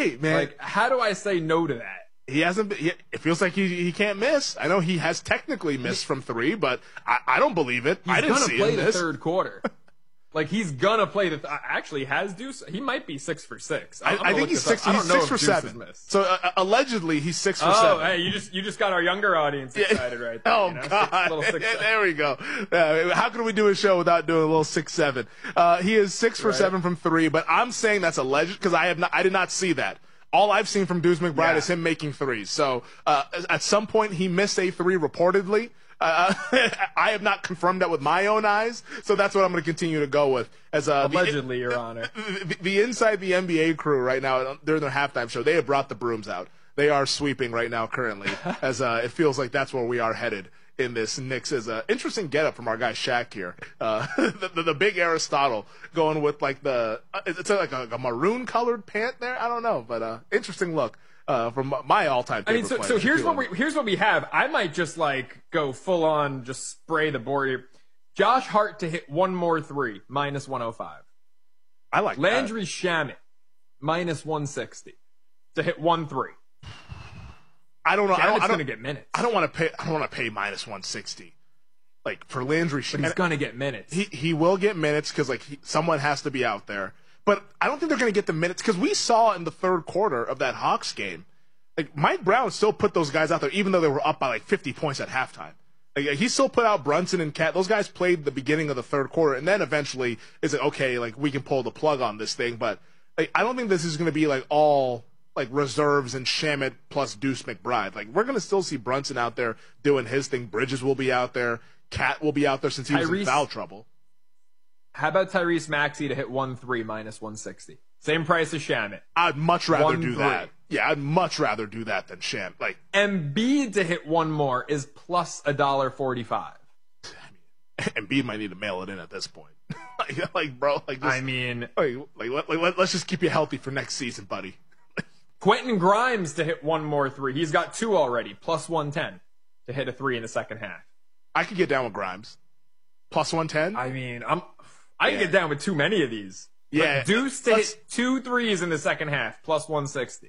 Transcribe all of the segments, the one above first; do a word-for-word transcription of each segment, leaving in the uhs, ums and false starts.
Hey, man. Like, how do I say no to that? He hasn't been, he, it feels like he he can't miss. I know he has technically missed from three, but I, I don't believe it. He's I didn't gonna see play him the miss. third quarter. Like, he's gonna play the. Th- actually, has Deuce? He might be six for six. I'm, I, I'm I gonna think look he's this up. six. I He's don't know six if for Deuce has seven. missed. So uh, allegedly, he's six for Oh, seven. hey, you just you just got our younger audience excited right there. Oh you know? God! Six, little six, seven. There we go. Uh, how can we do a show without doing a little six seven? Uh, he is six for Right. seven from three, but I'm saying that's alleged because I have not. I did not see that. All I've seen from Deuce McBride Yeah. is him making threes. So uh, at some point he missed a three reportedly. Uh, I have not confirmed that with my own eyes, so that's what I'm going to continue to go with. As uh, Allegedly, the, Your Honor. The, the inside the N B A crew right now during their halftime show, they have brought the brooms out. They are sweeping right now currently, as uh, it feels like that's where we are headed in this. Knicks is an interesting getup from our guy Shaq here. Uh, the, the, the big Aristotle going with like the it's like a, a maroon colored pant there. I don't know, but uh, interesting look. Uh, from my all-time favorite I mean, so, player. so here's what we here's what we have. I might just like go full on, just spray the board here. Josh Hart to hit one more three, minus one oh five. I like Landry that. Shamet, minus one sixty to hit one three. I don't know. I don't, Shamet's I don't, gonna get minutes. I don't want to pay. I don't want to pay minus one sixty. Like for Landry But he's Shamet, gonna get minutes. he he will get minutes because like he, someone has to be out there. But I don't think they're going to get the minutes because we saw in the third quarter of that Hawks game, like Mike Brown still put those guys out there even though they were up by like fifty points at halftime. Like, he still put out Brunson and Cat. Those guys played the beginning of the third quarter, and then eventually is like, okay, like we can pull the plug on this thing. But like, I don't think this is going to be like all like reserves and Shamet plus Deuce McBride. Like we're going to still see Brunson out there doing his thing. Bridges will be out there. Cat will be out there since he was in Tyrese- foul trouble. How about Tyrese Maxey to hit one three, minus one sixty? Same price as Shamet. I'd much rather One do three. that. Yeah, I'd much rather do that than Sham. Like Embiid to hit one more is plus a dollar forty-five. Embiid might need to mail it in at this point. like, like, bro, like, just, I mean, like, like, let, like, let, let's just keep you healthy for next season, buddy. Quentin Grimes to hit one more three. He's got two already, plus one ten to hit a three in the second half. I could get down with Grimes. Plus one ten? I mean, I'm I can Yeah. get down with too many of these. Yeah. But Deuce to Let's- hit two threes in the second half, plus one sixty.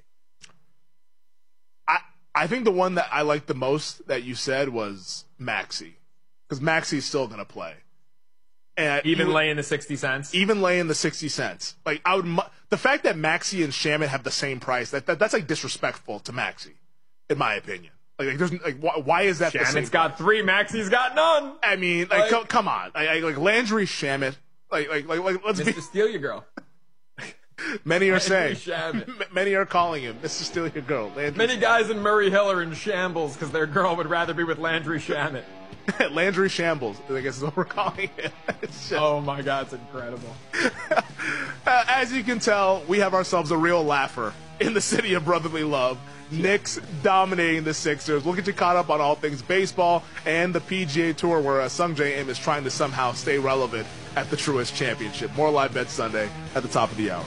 I, I think the one that I liked the most that you said was Maxey. Because Maxey's still going to play. And Even you- laying the sixty cents. Even laying the sixty cents. Like, I would, mu- the fact that Maxey and Shamet have the same price, that, that that's like disrespectful to Maxey, in my opinion. Like, like there's like, why, why is that the same? Shamet's got three, Maxey's got none. I mean, Like- like, co- come on, I, I, like Landry Shamet, like, like, like, like let's Mister Steal Your Girl. be. Many are saying, Shamet. m- many are calling him Mister Steal Your Girl. Landry, Many guys in Murray Hill are in shambles because their girl would rather be with Landry Shamet. Landry Shambles, I guess is what we're calling it. It's just, Oh my God, it's incredible. uh, as you can tell, we have ourselves a real laugher in the city of brotherly love. Knicks dominating the Sixers. We'll get you caught up on all things baseball and the P G A Tour, where uh, Sung Jae Im is trying to somehow stay relevant at the Truist Championship. More Live Bet Sunday at the top of the hour.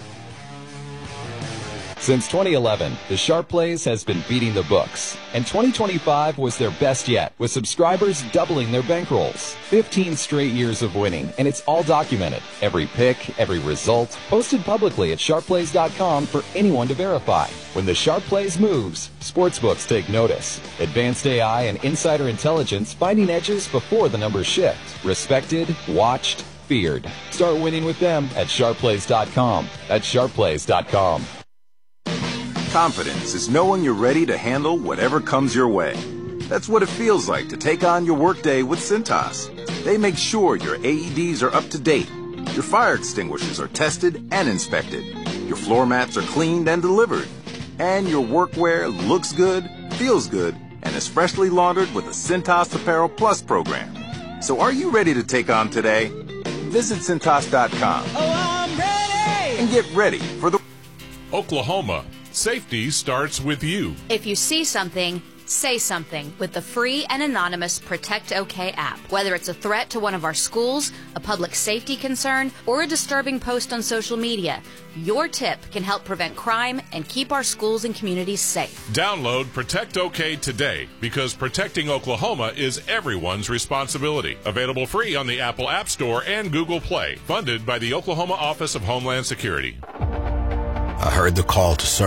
Since twenty eleven, the Sharp Plays has been beating the books, and twenty twenty-five was their best yet, with subscribers doubling their bankrolls. fifteen straight years of winning, and it's all documented. Every pick, every result, posted publicly at sharp plays dot com for anyone to verify. When the Sharp Plays moves, sportsbooks take notice. Advanced A I and insider intelligence finding edges before the numbers shift. Respected, watched, feared. Start winning with them at sharp plays dot com. That's sharp plays dot com. Confidence is knowing you're ready to handle whatever comes your way. That's what it feels like to take on your workday with Cintas. They make sure your A E Ds are up to date, your fire extinguishers are tested and inspected, your floor mats are cleaned and delivered, and your workwear looks good, feels good, and is freshly laundered with the Cintas Apparel Plus program. So are you ready to take on today? Visit Cintas dot com Oh, I'm ready! and get ready for the Oklahoma, safety starts with you. If you see something, say something with the free and anonymous Protect OK app. Whether it's a threat to one of our schools, a public safety concern, or a disturbing post on social media, your tip can help prevent crime and keep our schools and communities safe. Download Protect OK today, because protecting Oklahoma is everyone's responsibility. Available free on the Apple App Store and Google Play. Funded by the Oklahoma Office of Homeland Security. I heard the call to serve.